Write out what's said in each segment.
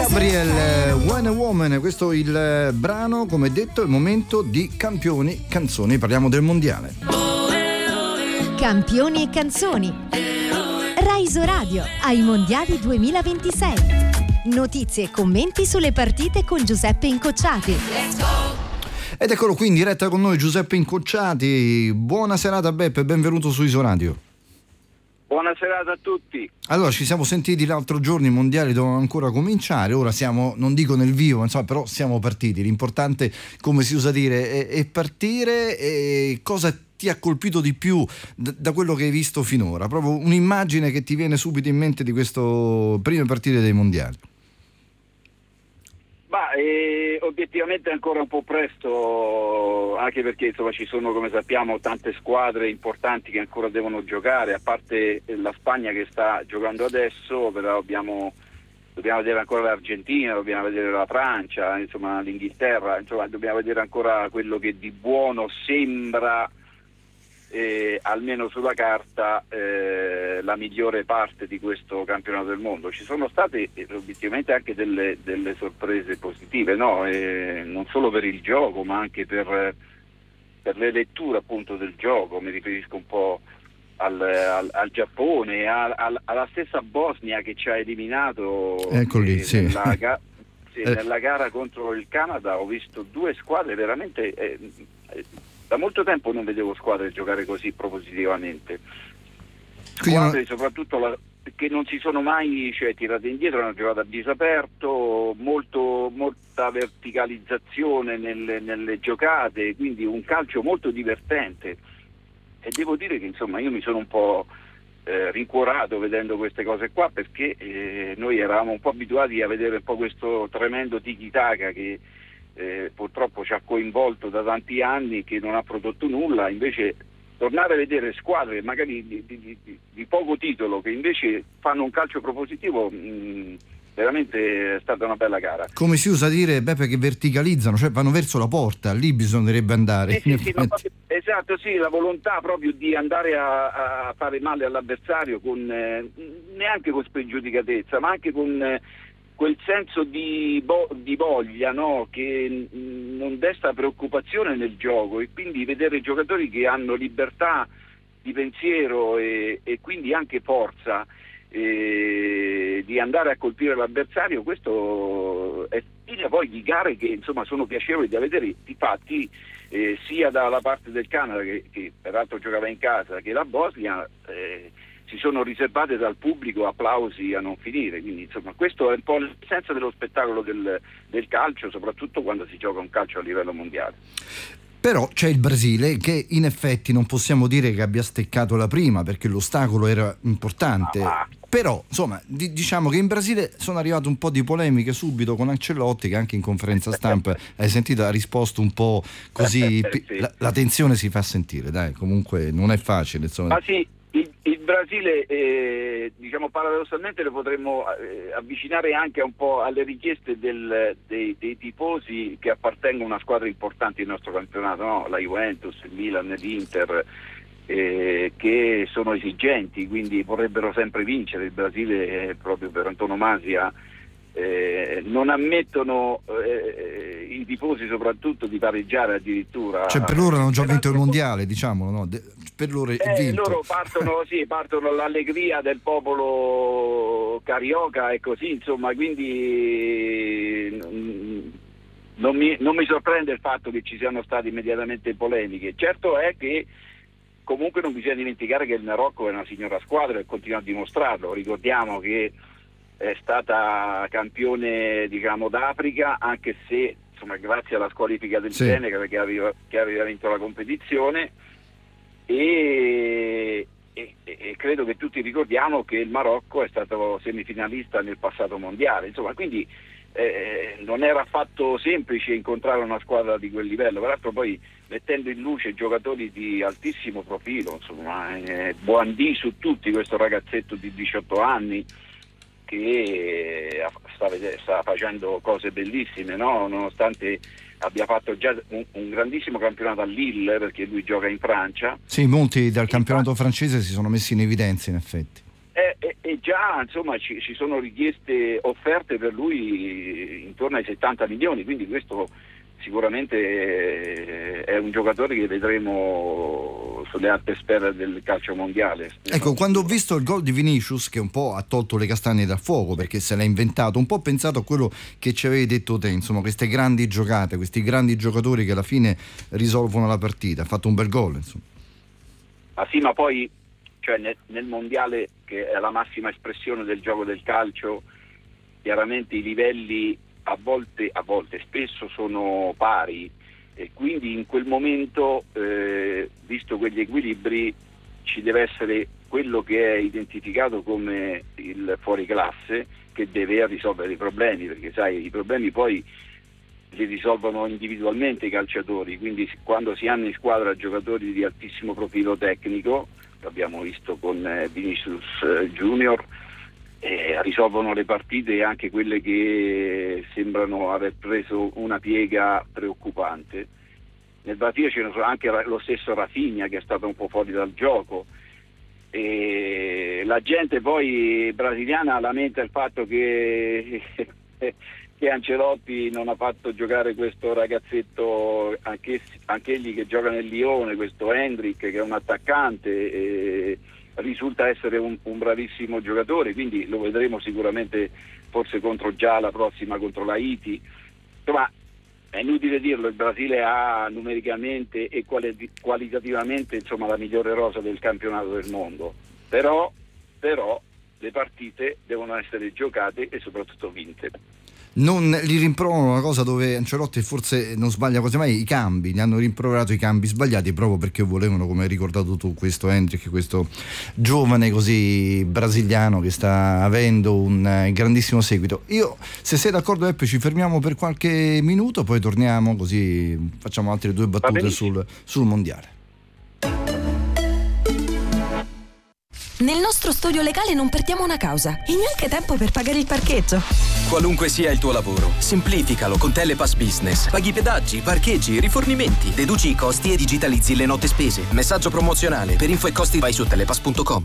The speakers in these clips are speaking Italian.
Gabriel, When a Woman, questo è il brano, come detto, è il momento di campioni, canzoni, parliamo del mondiale. Campioni e canzoni. Raiso Radio ai mondiali 2026. Notizie e commenti sulle partite con Giuseppe Incocciati. Ed eccolo qui in diretta con noi Giuseppe Incocciati. Buona serata Beppe, benvenuto su Iso Radio. Buona serata a tutti. Allora, ci siamo sentiti l'altro giorno, i mondiali devono ancora cominciare, ora siamo, non dico nel vivo, insomma, però siamo partiti. L'importante, come si usa dire, è partire. E cosa ti ha colpito di più da quello che hai visto finora? Proprio un'immagine che ti viene subito in mente di questo prime partite dei mondiali. Obiettivamente è ancora un po' presto, anche perché insomma ci sono, come sappiamo, tante squadre importanti che ancora devono giocare, a parte la Spagna che sta giocando adesso, però dobbiamo vedere ancora l'Argentina, dobbiamo vedere la Francia, insomma l'Inghilterra, insomma dobbiamo vedere ancora quello che di buono sembra, almeno sulla carta, la migliore parte di questo campionato del mondo. Ci sono state obiettivamente anche delle sorprese positive, no? Non solo per il gioco, ma anche per le letture appunto del gioco. Mi riferisco un po' al Giappone, alla stessa Bosnia che ci ha eliminato nella gara contro il Canada. Ho visto due squadre veramente, da molto tempo non vedevo squadre giocare così propositivamente, squadre soprattutto che non si sono mai tirate indietro, hanno giocato a viso aperto, molta verticalizzazione nelle giocate, quindi un calcio molto divertente. E devo dire che insomma io mi sono un po' rincuorato vedendo queste cose qua, perché noi eravamo un po' abituati a vedere un po' questo tremendo tiki-taka che purtroppo ci ha coinvolto da tanti anni, che non ha prodotto nulla. Invece tornare a vedere squadre magari di poco titolo che invece fanno un calcio propositivo, veramente è stata una bella gara. Come si usa dire, Beppe, che verticalizzano, cioè vanno verso la porta, lì bisognerebbe andare. Esatto, sì, la volontà proprio di andare a fare male all'avversario con neanche con spregiudicatezza, ma anche con quel senso di voglia, no? Che non desta preoccupazione nel gioco, e quindi vedere giocatori che hanno libertà di pensiero e quindi anche forza di andare a colpire l'avversario. Questo è figlia poi di gare che insomma sono piacevoli da vedere. Difatti sia dalla parte del Canada, che peraltro giocava in casa, che la Bosnia, si sono riservate dal pubblico applausi a non finire. Quindi insomma questo è un po' l'essenza dello spettacolo del calcio, soprattutto quando si gioca un calcio a livello mondiale. Però c'è il Brasile, che in effetti non possiamo dire che abbia steccato la prima, perché l'ostacolo era importante. Però insomma diciamo che in Brasile sono arrivate un po' di polemiche subito con Ancelotti, che anche in conferenza stampa hai sentito, ha risposto un po' così. Sì. La tensione si fa sentire, dai, comunque non è facile, insomma. Ma sì, il Brasile, diciamo paradossalmente lo potremmo avvicinare anche un po' alle richieste dei tifosi che appartengono a una squadra importante del nostro campionato, no? La Juventus, il Milan, l'Inter, che sono esigenti, quindi vorrebbero sempre vincere. Il Brasile, proprio per antonomasia, non ammettono i tifosi soprattutto di pareggiare addirittura. Cioè per loro hanno già vinto il mondiale, diciamolo, no? Per loro è vinto. Loro partono l'allegria del popolo carioca e così, insomma, quindi non mi sorprende il fatto che ci siano state immediatamente polemiche. Certo è che comunque non bisogna dimenticare che il Marocco è una signora squadra e continua a dimostrarlo. Ricordiamo che è stata campione, diciamo, d'Africa, anche se insomma grazie alla squalifica del Senegal, che aveva vinto la competizione, e credo che tutti ricordiamo che il Marocco è stato semifinalista nel passato mondiale, insomma, quindi non era affatto semplice incontrare una squadra di quel livello, peraltro poi mettendo in luce giocatori di altissimo profilo, insomma, Boandi su tutti, questo ragazzetto di 18 anni che sta facendo cose bellissime, no? Nonostante abbia fatto già un grandissimo campionato a Lille, perché lui gioca in Francia. Sì, molti dal campionato francese si sono messi in evidenza, in effetti. E e già insomma ci sono richieste offerte per lui intorno ai 70 milioni, quindi questo sicuramente è un giocatore che vedremo sulle alte sfere del calcio mondiale. Ecco, quando ho visto il gol di Vinicius, che un po' ha tolto le castagne dal fuoco perché se l'ha inventato, un po' ho pensato a quello che ci avevi detto te, insomma, queste grandi giocate, questi grandi giocatori che alla fine risolvono la partita. Ha fatto un bel gol, insomma. Ah sì, ma poi cioè nel mondiale, che è la massima espressione del gioco del calcio, chiaramente i livelli a volte spesso sono pari, e quindi in quel momento, visto quegli equilibri, ci deve essere quello che è identificato come il fuoriclasse, che deve risolvere i problemi, perché sai, i problemi poi li risolvono individualmente i calciatori, quindi quando si hanno in squadra giocatori di altissimo profilo tecnico, lo abbiamo visto con Vinicius Junior, risolvono le partite, anche quelle che sembrano aver preso una piega preoccupante. Nel Brasile c'è anche lo stesso Rafinha, che è stato un po' fuori dal gioco, e la gente poi brasiliana lamenta il fatto che Ancelotti non ha fatto giocare questo ragazzetto, anch'egli che gioca nel Lione, questo Hendrick, che è un attaccante, risulta essere un bravissimo giocatore, quindi lo vedremo sicuramente forse la prossima contro l'Haiti. Insomma, è inutile dirlo, il Brasile ha numericamente e qualitativamente insomma la migliore rosa del campionato del mondo, però le partite devono essere giocate e soprattutto vinte. Non gli rimproverano una cosa dove Ancelotti forse non sbaglia quasi mai, i cambi, gli hanno rimproverato i cambi sbagliati proprio perché volevano, come hai ricordato tu, questo Hendrick, questo giovane così brasiliano che sta avendo un grandissimo seguito. Io, se sei d'accordo Beppe, ci fermiamo per qualche minuto, poi torniamo, così facciamo altre due battute sul mondiale. Nel nostro studio legale non perdiamo una causa e neanche tempo per pagare il parcheggio. Qualunque sia il tuo lavoro, semplificalo con Telepass Business. Paghi pedaggi, parcheggi, rifornimenti, deduci i costi e digitalizzi le note spese. Messaggio promozionale. Per info e costi vai su telepass.com.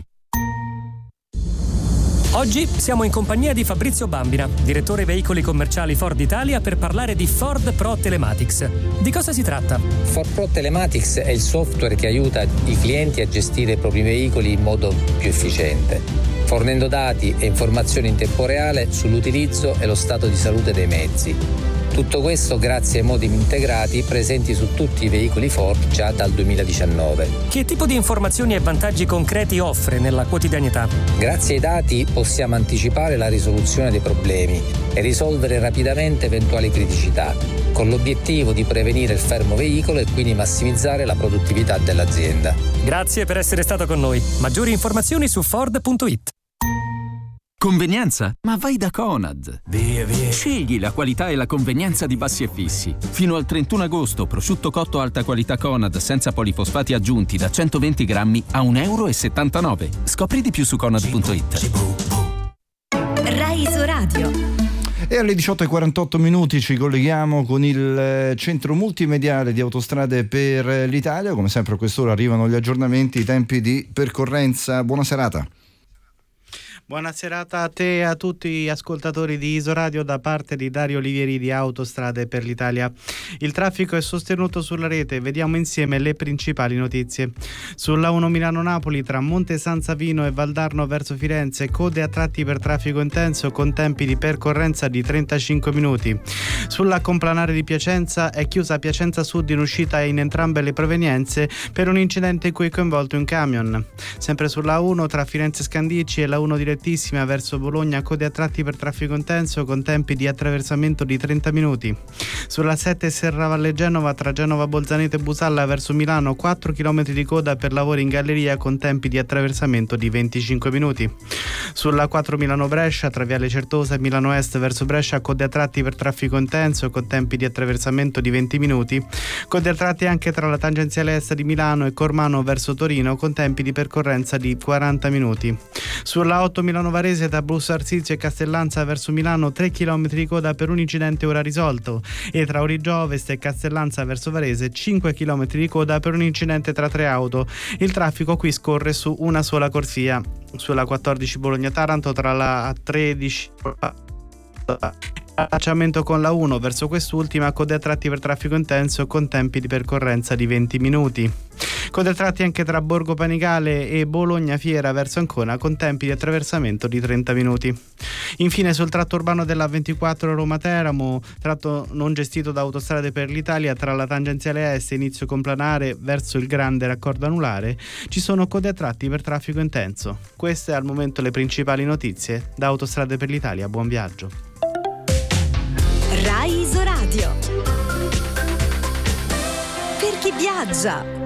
Oggi siamo in compagnia di Fabrizio Bambina, direttore veicoli commerciali Ford Italia, per parlare di Ford Pro Telematics. Di cosa si tratta? Ford Pro Telematics è il software che aiuta i clienti a gestire i propri veicoli in modo più efficiente, fornendo dati e informazioni in tempo reale sull'utilizzo e lo stato di salute dei mezzi. Tutto questo grazie ai modem integrati presenti su tutti i veicoli Ford già dal 2019. Che tipo di informazioni e vantaggi concreti offre nella quotidianità? Grazie ai dati possiamo anticipare la risoluzione dei problemi e risolvere rapidamente eventuali criticità, con l'obiettivo di prevenire il fermo veicolo e quindi massimizzare la produttività dell'azienda. Grazie per essere stato con noi. Maggiori informazioni su Ford.it. Convenienza? Ma vai da Conad. Via. Scegli la qualità e la convenienza di Bassi e Fissi. Fino al 31 agosto, prosciutto cotto alta qualità Conad senza polifosfati aggiunti da 120 grammi a €1,79. Scopri di più su Conad.it. Rai Radio. E alle 18:48 ci colleghiamo con il centro multimediale di Autostrade per l'Italia. Come sempre a quest'ora arrivano gli aggiornamenti, i tempi di percorrenza. Buona serata. Buona serata a te e a tutti gli ascoltatori di Isoradio da parte di Dario Olivieri di Autostrade per l'Italia. Il traffico è sostenuto sulla rete, vediamo insieme le principali notizie. Sulla 1 Milano-Napoli tra Monte San Savino e Valdarno verso Firenze, code a tratti per traffico intenso con tempi di percorrenza di 35 minuti. Sulla Complanare di Piacenza è chiusa Piacenza Sud in uscita in entrambe le provenienze per un incidente in cui è coinvolto un camion. Sempre sulla 1 tra Firenze Scandicci e la 1 direttissima verso Bologna, code a tratti per traffico intenso con tempi di attraversamento di 30 minuti. Sulla 7 Serravalle Genova tra Genova Bolzaneto e Busalla verso Milano, 4 km di coda per lavori in galleria con tempi di attraversamento di 25 minuti. Sulla 4 Milano Brescia tra Viale Certosa e Milano Est verso Brescia, code a tratti per traffico intenso con tempi di attraversamento di 20 minuti. Code a tratti anche tra la tangenziale est di Milano e Cormano verso Torino con tempi di percorrenza di 40 minuti. Sulla 8 Milano-Varese da Busto Arsizio e Castellanza verso Milano 3 km di coda per un incidente ora risolto, e tra Origio Ovest e Castellanza verso Varese 5 km di coda per un incidente tra 3 auto. Il traffico qui scorre su una sola corsia. Sulla 14 Bologna-Taranto tra la A13 allacciamento con la 1 verso quest'ultima, code a tratti per traffico intenso con tempi di percorrenza di 20 minuti. Code a tratti anche tra Borgo Panigale e Bologna Fiera verso Ancona con tempi di attraversamento di 30 minuti. Infine sul tratto urbano della 24 Roma-Teramo, tratto non gestito da Autostrade per l'Italia, tra la tangenziale est e inizio complanare verso il grande raccordo anulare, ci sono code a tratti per traffico intenso. Queste al momento le principali notizie da Autostrade per l'Italia. Buon viaggio. Rai Isoradio. Per chi viaggia.